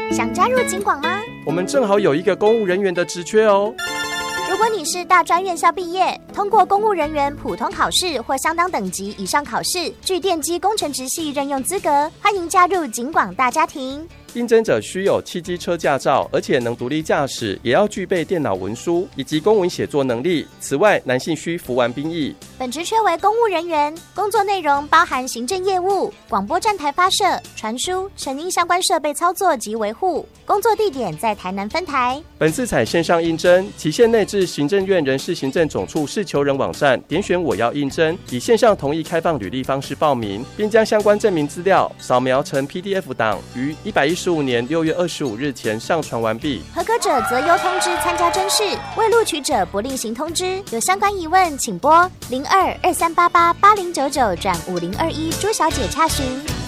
想加入警广吗？ 我们正好有一个公务人员的职缺哦。 如果你是大专院校毕业，通过公务人员普通考试或相当等级以上考试，具电机工程职系任用资格，欢迎加入警广大家庭。 应征者需有汽机车驾照，而且能独立驾驶，也要具备电脑文书以及公文写作能力。此外，男性需服完兵役。 本职缺为公务人员，工作内容包含行政业务、广播站台发射、传输、成音相关设备操作及维护。工作地点在台南分台。 本次采线上应征，期限内至行政院人事行政总处事求人网站点选我要应征，以线上同意开放履历方式报名，并将相关证明资料扫描成 PDF 档，于115年6月25日前上传完毕。 合格者择优通知参加甄试，未录取者不另行通知。有相关疑问，请拨0223888099转5021朱小姐洽询。